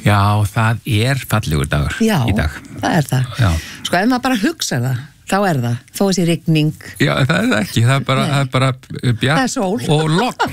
Já, það fallegur dagur í dag. Já, það það. Já. Sko, ef maður bara hugsa það, þá það. Þó þessi rigning. Já, það ekki. Það bara bjart og logn.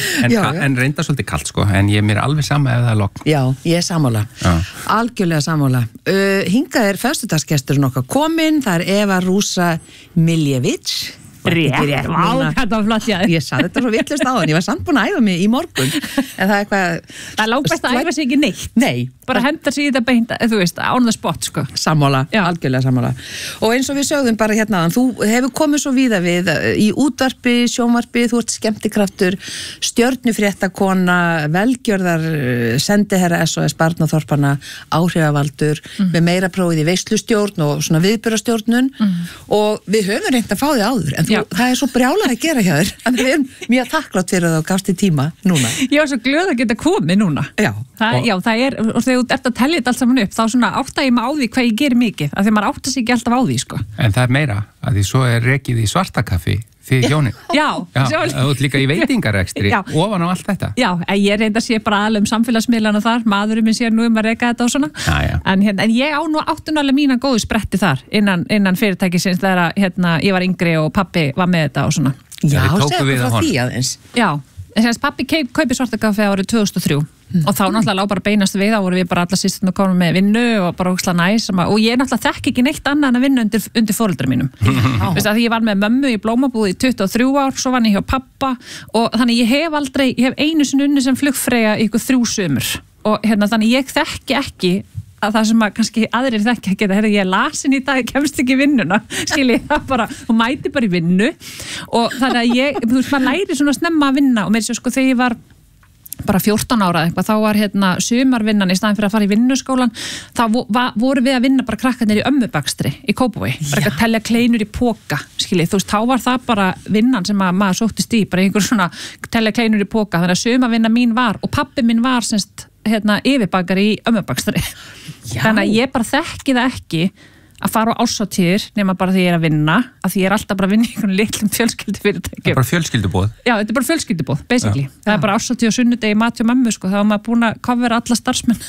En reynda svolítið kalt, sko. En mér alveg sama ef það logn. Já, ég sammála. Algjörlega sammála. Hingað föstudagsgesturinn okkar kominn. Það Eva Rúsa Miljević. Rétt, þetta var flott, já. Ég sagði þetta svo vitlaust áðan, ég var samt búin að æfa mig í morgun. En það eitthvað... Það langbæst að æfa sig ekki neitt. Nei. Bara hendar sig í þetta beint, þú veist, on the spot, sko. Sammála, algjörlega sammála. Og eins og við sögðum bara hérna, þú hefur komið svo víða við í útvarpi, sjónvarpi, þú ert skemmtikraftur, stjörnufréttakona, velgjörðar, sendiherra SOS Barnaþorpanna, áhrifavaldur, með meira prófið í veislustjórn og svona viðburðarstjórnun og við höfum reynt að fá þig áður, en það svo brjálað að gera hjá þér, en við erum mjög þakklátt fyrir að þú gafst í tíma núna. Ég var svo glöð að geta komið núna. Það og þegar þú ert að tellja þetta allt saman upp, þá svona átta ég mig á því hvað ég ger mikið, af því maður átta sig ekki alltaf á því, sko. En það meira, að því svo rekið í svartakaffi fyrir hjónin. Já. Þú ert líka í veitingarekstri, ofan á allt þetta. Já, ég reynda að sé bara alveg samfélagsmiðlana þar, maðurinn minn sér nú að reka þetta og svona. En ég á nú áttunarlega mína góðu spretti þar, innan fyrirtækisins þegar ég var yngri og pappi var með þetta og svona. Já, segðu frá því aðeins. Já, pappi kaupi svartakaffi árið 2003. Og þá náttúrulega lá bara beinast við, þá voru við bara alla systurnar að koma með vinnu og bara ógeðslega næs og ég náttúrulega þekki ekki neitt annað en að vinna undir foreldrum mínum. Veist að því ég var með mömmu í blómabúði í 23 ár, svo vann ég hjá pappa og þannig ég hef einu sinni unni sem flugfreyja í ykkur 3 sumur og þannig ég þekki ekki að það sem að kannski aðrir þekki ekki ég er lasin í dag, kemst ekki í vinnuna skilji það bara, og mæti bara í vinnu og þannig að þú veist, maður læri svona snemma að vinna og mér sé sko þegar ég var bara 14 ára eitthvað, þá var sumarvinnan í staðin fyrir að fara í vinnuskólan þá voru við að vinna bara krakkarnir í ömmubakstri í Kópavogi, bara ekki að tellja kleinur í póka, skiljið, þú veist, þá var það bara vinnan sem maður sóttist í, bara einhver svona tellja kleinur í póka, þannig að sumarvinna mín var, og pabbi minn var semst, yfirbakari í ömmubakstri þannig að ég bara þekki það ekki að fara á árshátíðir nema bara því ég að vinna, að því ég alltaf bara að vinna í einhvern litlum fjölskyldufyrirtækjum. Það bara fjölskyldubóð? Já, þetta bara fjölskyldubóð, basically. Já. Það bara árshátíð og sunnudegi mati og mömmu, sko, þá var maður búin að covera alla starfsmenn.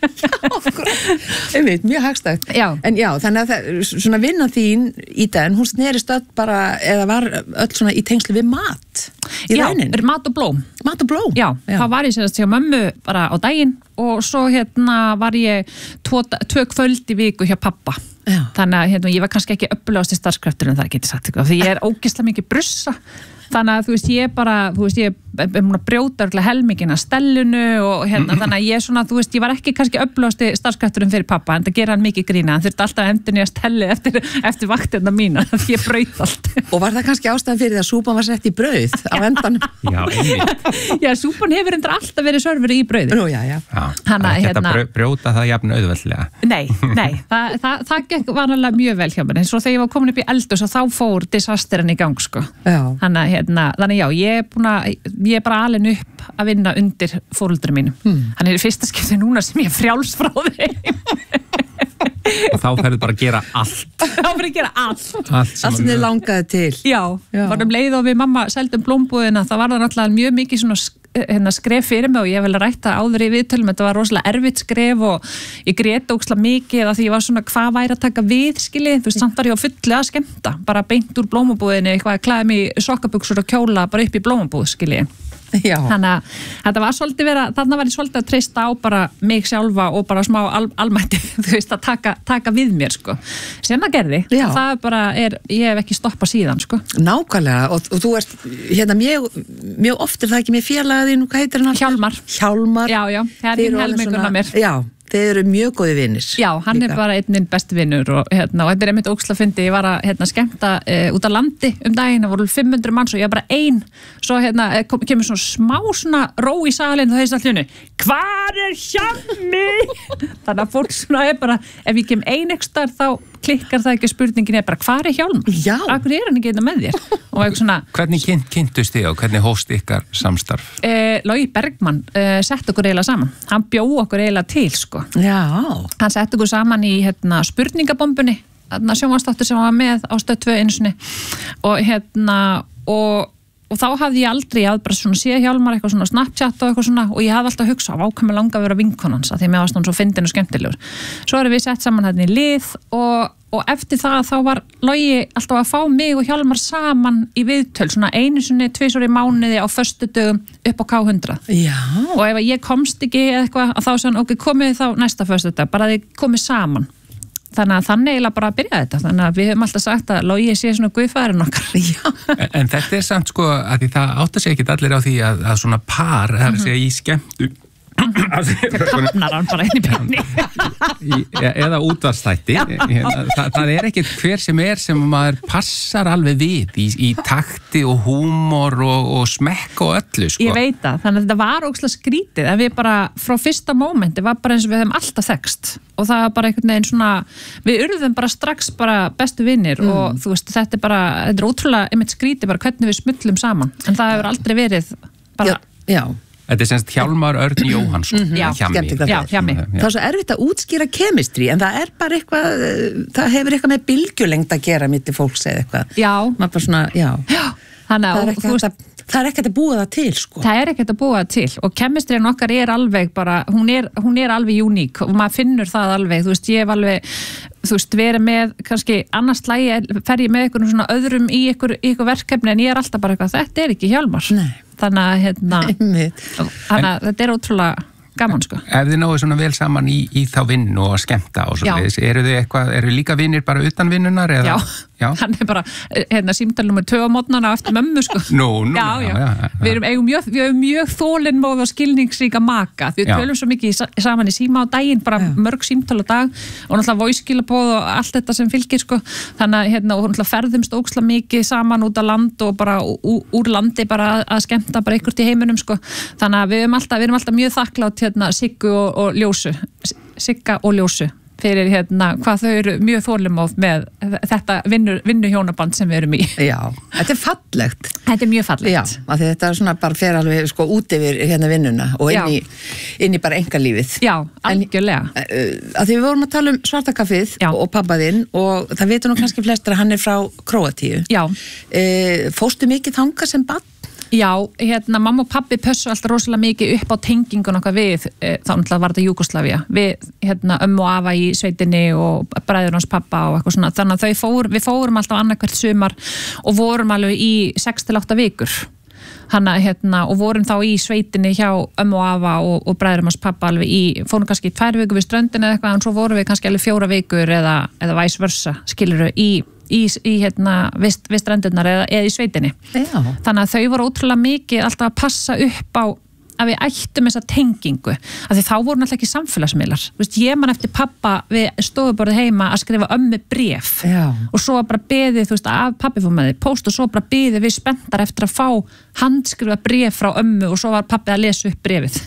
Mjög hagstætt. Já. En já, þannig að svona vinna þín í dag, hún snerist öll bara, eða var öll svona í tengslu við mat í rauninni? Já, mat og blóm. Mat og blóm? Já, þá var ég sérst hjá mömmu bara á daginn og svo var ég 2 kvöld í viku hjá pappa. Já. Þannig að ég var kannski ekki öflugast í starfskraftur en það geti sagt eitthvað, því ég er ógeðslega mikið brussa þannig að þú veist ég er múin að brjóta helmingina stellunu og þannig að ég svona, þú veist, ég var ekki kannski öflugast í starfskrafturinn fyrir pappa en það gera hann mikið grína, hann þurfti alltaf að endurnýja stelli eftir vaktina mína því ég braut allt. Og var það kannski ástæðan fyrir því að súpan var sett í brauð á endanum? Já, einmitt. Já, súpan hefur endur alltaf verið sörfur í brauði. Nú, já. Þetta brjóta það jafn auðveldlega. Nei, það gekk vanalega mjög vel hjá mér, en svo þegar ég var komin upp í eldhús og þá fór disasterinn í gang, sko. Þannig já, ég er bara alin upp að vinna undir foreldrum mínum. Þannig er fyrsta skipti núna sem ég er frjáls frá þeim. Og þá ferðu bara að gera allt. Þá ferðu að gera allt. Allt sem þið langaði til. Já. Bara leið og við mamma seldum blómbúðina, það var það náttúrulega mjög mikið svona skref fyrir mig og ég vel að rætta áður í viðtölum, þetta var rosalega erfitt skref og ég grét ógeðslega mikið af því ég var svona hvað væri að taka við, skiljið, þú veist, samt var ég á fullu að skemmta, bara beint úr blómabúðinni, eitthvað að klæða mig í sokkabuxur og kjóla bara upp í blómabúð, skiljið. Já. Þannig að þetta var svolítið þarna var ég svolítið að treysta á bara mig sjálfa og bara smá almætti, þú veist, að taka við mér, sko. Sem það gerði, það bara ég hef ekki stoppað síðan, sko. Nákvæmlega, og þú ert mjög oft er það ekki með félagaðinn, hvað heitir hann? Hjálmar. Já, það er hinn helmingurinn á mér. Já. Þeir eru mjög góði vinir. Já, hann líka. Er bara einn besti vinur og þetta er einmitt ógeðslega fyndið, ég var að skemmta út á landi daginn, það voru 500 manns og ég var bara ein, svo kemur svona smá svona ró í salin og það allt húnu, hvar er Hjálmi? Þannig að fólk svona bara, ef ég kem ein ekstar þá klikkar það ekki spurningin bara, hvar er Hjálmar? Já. Akkur er hann ekki einnig með þér? Og eitthvað svona... Hvernig kynntust þið og hvernig hóst ykkar samstarf? Logi Bergmann sett okkur eiginlega saman. Hann bjó okkur eiginlega til, sko. Já. Hann sett okkur saman í spurningabombunni, sjónvarpsþáttur sem var með á Stöð 2 einu sinni og og þá hafði ég aldrei, ég hafði bara svona séð Hjálmar eitthvað svona Snapchat og eitthvað svona og ég hafði alltaf hugsað, ákvæmur langa að vera vinkonans að því að mér varst hann svo fyndin og skemmtilegur. Svo erum við sett saman hérna í lið og eftir það þá var Logi alltaf að fá mig og Hjálmar saman í viðtöl, svona einu sinni, 2 í mánuði á föstudögum upp á K100. Já. Og ef ég komst ekki eða eitthvað, þá sagði hann, ok, komið þá næsta föstudag, bara þið komið saman. Þannig að þannig eiginlega bara að byrja þetta. Þannig að við höfum alltaf sagt að Logi sé svona guðfæðurinn okkar. En þetta er samt sko að því það átta sig ekki allir á því að svona par, það er að segja í skemmtu það kapnar hann bara inn í beinni eða útvarstætti það er ekkert hver sem maður passar alveg við í takti og húmor og smekk og öllu sko. Ég veit það, þannig að þetta var ógeðslega skrítið en við bara frá fyrsta mómenti var bara eins og við höfum alltaf þekkst og það var bara einhvern veginn svona við urðum bara strax bara bestu vinnir og þú veist þetta er ótrúlega einmitt skrítið bara hvernig við smullum saman en það hefur aldrei verið bara Já. Þetta er semst Hjálmar Örn Jóhannsson Hjami. Það er svo erfitt að útskýra kemistri en það er bara eitthvað það hefur eitthvað með bylgjulengd að gera milli fólks eða eitthvað. Já. Maður bara svona, já. Það er ekkert að búa það til sko. Það er ekkert að búa það til og kemistriðan okkar er alveg bara, hún er alveg uník og maður finnur það alveg, þú veist, ég hef alveg verið með, kannski annars slægi fer ég með einhvern svona öðrum í einhver verkefni en ég er alltaf bara eitthvað, þetta er ekki Hjálmar. Nei. Þannig að þetta er ótrúlega gaman sko. Ef þið náðu svona vel saman í þá vinnu og að skemmta og svo leiðis, eru þið líka vinnir bara utan vinnunar? Eða? Já, hann er bara símtal nummer 2 á mótnana eftir mömmu sko. Við erum mjög þolinmóð og skilningsríka maka því við tölum svo mikið saman í síma á daginn bara mörg símtal á dag og náttúrulega voice-skilabóð og allt þetta sem fylgir sko. Þannig að og náttúrulega ferðumst ókslega mikið saman út á land og bara úr landi bara að skemmta bara einhvert í heiminum sko. Þannig að við erum alltaf mjög þakklátt Siggu og Ljósu Sigga og Ljósu fyrir hvað þau eru mjög þolinmóð með þetta vinnuhjónaband sem við erum í. Já, þetta er fallegt. Þetta er mjög fallegt. Já, af því þetta er svona bara fer alveg sko út yfir vinnuna og inn í bara engalífið. Já, algjörlega. Af því við vorum að tala um Svartakaffið og pabbaðinn og það veitur nú kannski flestir að hann er frá Króatíu. Já. Fórstu mikið þangað sem barn? Já, mamma og pabbi pössu alltaf rosalega mikið upp á tengingun okkar við, þá náttúrulega var þetta Júgóslavía, við ömmu og afa í sveitinni og bræður hans pappa og eitthvað svona, þannig að við fórum alltaf annarkvært sumar og vorum alveg í 6-8 vikur, og vorum þá í sveitinni hjá ömmu og afa og bræður hans pappa alveg fórum kannski 2 vikur við ströndin eða eitthvað, en svo vorum við kannski alveg 4 vikur eða vice versa, skilurðu, í við strendurnar eða í sveitinni. Já. Þannig að þau voru ótrúlega mikið alltaf að passa upp á að við ættum þessa tengingu af því þá voru náttúrulega ekki samfélagsmiðlar. Ég man eftir pappa við stofuborðið heima að skrifa ömmu bréf og svo bara beðið af pabbi fór með því post og svo bara beðið við spenntar eftir að fá handskrifa bréf frá ömmu og svo var pabbi að lesa upp bréfið.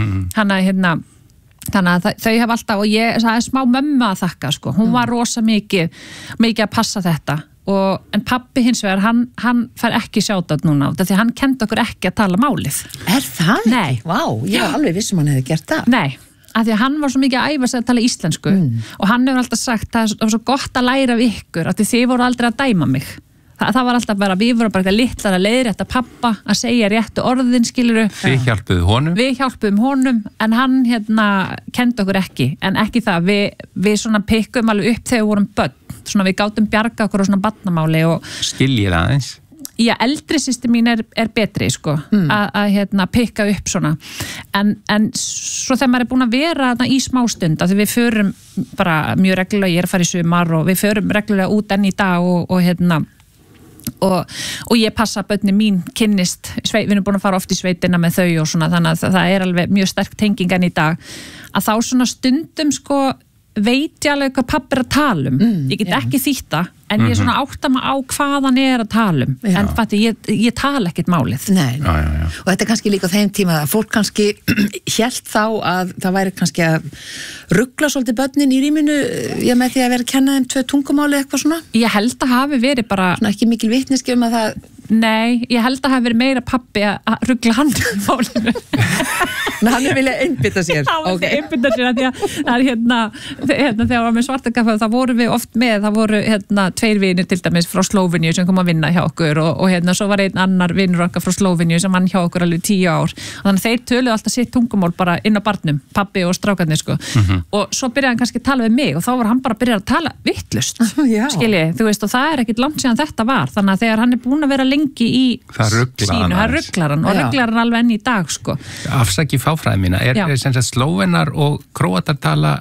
Þannig að þau hafa alltaf og það er smá mömmu að þakka sko, hún var rosa mikið að passa þetta en pabbi hins vegar, hann fær ekki sjátat núna á þetta því hann kendi okkur ekki að tala málið. Er það? Nei. Vá, ég var alveg vissum hann hefði gert það. Nei, af því að hann var svo mikið að æfa sig að tala íslensku og hann hefur alltaf sagt það er svo gott að læra af ykkur af því þið voru aldrei að dæma mig. Það var alltaf bara, við vorum bara litlar að leiðrétta pappa að segja réttu orðin, skiluru. Þið hjálpuðu honum? Við hjálpuðum honum, en hann kendi okkur ekki, en ekki það. Við svona pikkum alveg upp þegar við vorum börn, svona við gátum bjarga okkur á svona barnamáli og... Skiljið aðeins? Já, eldri systir mín er betri, sko, að pikka upp svona. En svo þegar maður er búin að vera í smástund, af því við förum bara mjög reglulega, ég er að fara í sumar og við förum reglulega út enn í dag og ég passa að börnin mín kynnist, við erum búin að fara oft í sveitina með þau og svona, þannig að það er alveg mjög sterk tenging enn í dag, að þá svona stundum sko veit ég alveg hvað pabbi er að tala um ég get ekki þýtt það, en ég svona átta mig á hvað hann er að tala um en fatti, ég tala ekkert málið. Nei. Og þetta er kannski líka á þeim tíma að fólk kannski hélt þá að það væri kannski að rugla svolítið börnin í rýminu með því að vera að kenna þeim 2 tungumáli eitthvað svona. Ég held að hafi verið bara svona ekki mikil vitneskja um að það Nei, ég held að hafa verið meira pappi að ruggla hann í málinu. Hann vilja einbytta sér. Hann vilja einbytta sér, því að það þegar við varum með Svartakaffi, þá vorum við oft með, það voru 2 vinir til dæmis frá Slóveníu sem kom að vinna hjá okkur og svo var einn annar vinur okkar frá Slóveníu sem vann hjá okkur alveg 10 ár. Og þannig þeir töluðu alltaf sitt tungumál bara inn á barnum, pappi og strákarnir sko. Og svo byrjaði hann kannski að tala við mig og þá var hann bara að byrja að tala vitlaust, skiljið, þú veist, og það er ekkit langt síðan þetta var, þannig að þegar hann er búinn að vera lengi í sínu, það rugglar hann og rugglar hann alveg enn í dag sko. Afsaki fáfræði mína, er sem sagt Slóvenar og Króatar tala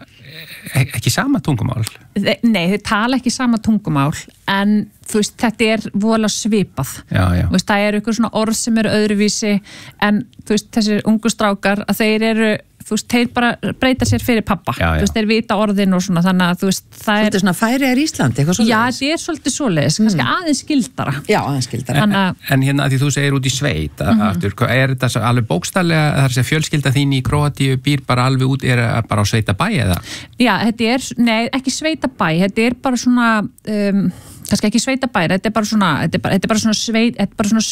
ekki sama tungumál? Nei, þau tala ekki sama tungumál en þú veist, þetta er voðalega svipað. Þú veist, það eru ykkur svona orð sem eru öðruvísi en þú veist, þessir ungu strákar að þeir eru, þú veist, þeir bara breyta sér fyrir pappa. Þú veist, þeir vita orðin og svona, þannig að þú veist, það er... Svolítið svona Færeyjar Íslandi, eitthvað svoleiðis? Já, þetta er svolítið svoleiðis, kannski aðeins skildara. Já, aðeins skildara. En hérna, því þú segir út í sveit, er þetta alveg bókstaflega, þar sem fjölskylda þín í Króatíu býr bara alveg út, er bara á sveitabæ eða? Já, þetta er, nei, ekki sveitabæ, þetta er bara svona... kannski ekki sveitabæri, þetta er bara svona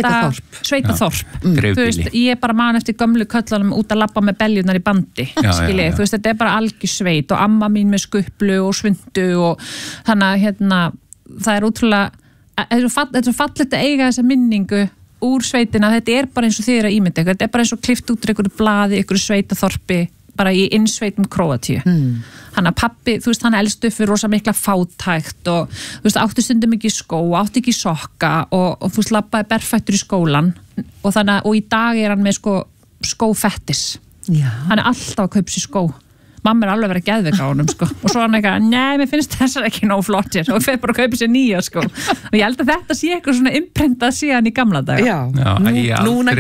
sveitaþorp. Þú veist, ég er bara man eftir gömlu köllunum út að labba með beljunar í bandi, skiljið, þú veist, þetta er bara algjör sveit og amma mín með skuplu og svundu og þannig að það er útrúlega, þetta er fallegt að eiga þessa minningu úr sveitina, þetta er bara eins og þið eru að ímynda ykkur, þetta er bara eins og klift út úr einhverju blaði, einhverju sveitaþorpi, bara í innsveitum Króatíu. Hann að pappi, þú veist, hann elst upp fyrir rosa mikla fátækt og þú veist, átti stundum ekki skó, átti ekki sokka og þú veist, labbaði berfættur í skólan og í dag er hann með skófettis. Hann er alltaf að kaupa sér skó. Mamma er alveg verið að geðveika á honum sko. Og svo hann eitthvað, nei, mér finnst þessar ekki nóg flottir og fyrir bara að kaupa sér nýja sko. Og ég held að þetta sé eitthvað svona imprintað síðan í gamla daga. Núna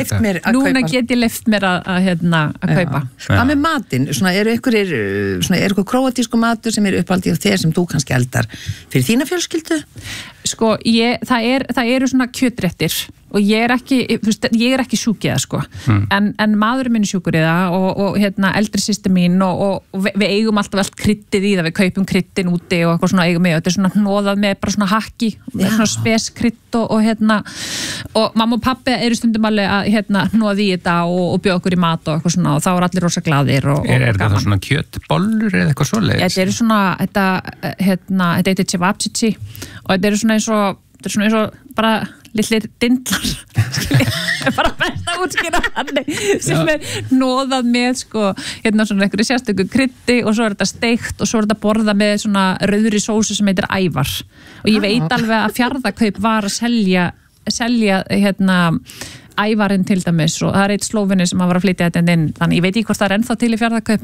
get ég leyft mér að kaupa. Hvað með matinn? Er eitthvað króatísku matur sem er uppaldið á þér sem þú kannski eldar fyrir þína fjölskyldu? Sko, það eru svona kjötréttir og ég er ekki sjúk í það sko. En maðurinn minn er sjúkur í það og eldri systir mín og við eigum alltaf allt kryddið í það, við kaupum kryddin úti og eitthvað svona eigum með, þetta er svona hnoðað með bara svona hakki, með svona speskrydd og mamma og pappi eru stundum alveg að hnoði í þetta og bjóða okkur í mat og eitthvað svona og þá er allir rosa glaðir og Er þetta svona kjötbollur eða eitthvað svoleiðis? Þetta eru svona, þetta heitir cevapici og þetta eru svona eins og bara lillir dindlar bara best að útskýra þannig sem er hnoðað með svona einhverju sérstöku kryddi og svo er þetta steikt og svo er þetta borðað með svona rauðri sósu sem heitir ævar og ég veit alveg að Fjarðakaup var að selja ævarinn til dæmis og það er eitt Slóveni sem var að flytja þetta inn þannig ég veit ekki hvort það er ennþá til í Fjarðakaup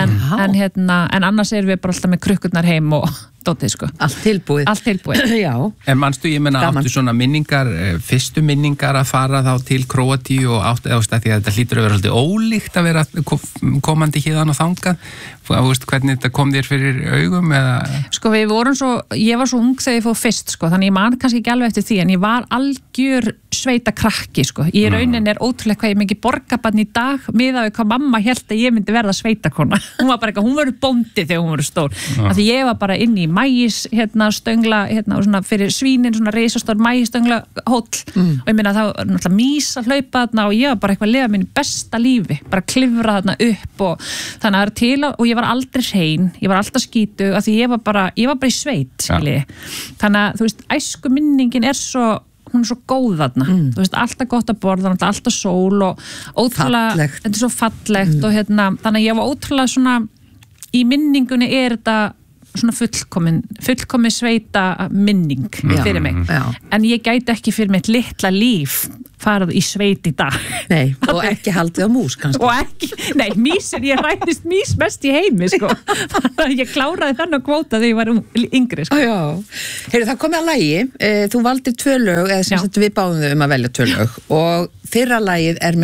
en annars erum við bara alltaf með krukkurnar heim og dótið sko. Allt tilbúið. Já. En manstu, ég meina, áttu svona minningar, fyrstu minningar að fara þá til Króatíu og áttu eða því að þetta hlýtur að vera svolítið ólíkt að vera komandi hérðan og þangað, hvernig þetta kom þér fyrir augum eða? Sko ég var svo ung þegar ég fóð fyrst sko, þannig ég man kannski ekki alveg eftir því en ég var algjör sveita krakki sko, í raunin er ótrúlega hvað ég mikið borgabann í dag miðað við hvað mamma hélt að ég myndi verða sveitakona, hún var bara eitthvað, hún verður bóndi þegar hún verður stór, af því ég var bara inn í mægis stöngla svona fyrir svínin, svona reisastór mægisstöngla hóll og ég meina það var náttúrulega mís að hlaupa þarna og ég var bara eitthvað að lifa mínu besta lífi, bara klifra þarna upp og þannig að það er til og ég var aldrei hrein, ég var alltaf skítu af því ég var bara í sveit þannig að þú veist, æsku minningin er hún er svo góð þarna þú veist, alltaf gott að borða, alltaf sól og ótrúlega, þetta er svo fallegt og þannig að ég var ótrúlega svona í minningunni er þetta svona fullkomin sveita minning fyrir mig en ég gæti ekki fyrir mitt litla líf farað í sveit í dag Nei, og ekki haldið á mús kannski og ekki, nei, ég rættist mís mest í heimi sko ég kláraði þennan kvóta þegar ég var yngri sko Heyrðu, það komið að lagi þú valdir 2 lög, eða sem sagt við báðum þau að velja 2 lög og fyrra lagið er með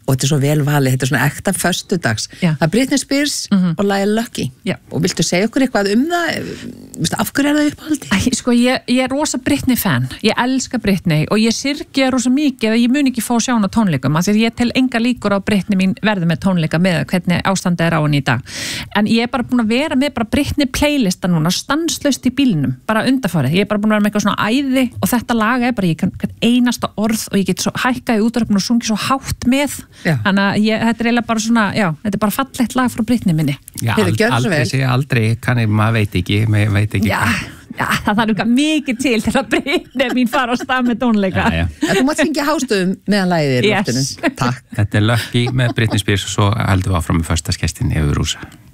og þetta svo vel valið, þetta svona ekta föstudags. Það Britney Spears og lagið Lucky. Og viltu segja okkur eitthvað það? Af hverju það uppáhaldi? Sko, ég rosa Britney fan. Ég elska Britney og ég syrgja rosa mikið að ég mun ekki fá sjá hana tónleikum. Því ég tel enga líkur á Britney mín verði með tónleika með hvernig ástandið á henni í dag. En ég bara búin að vera með bara Britney playlista núna, stanslaust í bílnum, bara undanfarið. Ég bara búin að vera með eitthvað svona æði og þetta lag bara, ég kann einasta orð og ég get svo hækkað í útvarpinu og sungið svo hátt með. Þannig að þetta eiginlega bara svona, þetta bara fallegt lag frá Britney minni. Já, aldrei kann ég, maður veit ekki. Já, það þarf eitthvað mikið til að Britney mín fara á stað með tónleika. Þú mátt syngja hástöðum meðan lagið í loftinu. Takk. Þetta Lucky með Britney Spears og svo heldum við áfram með föstaskestin Evu Rúsa.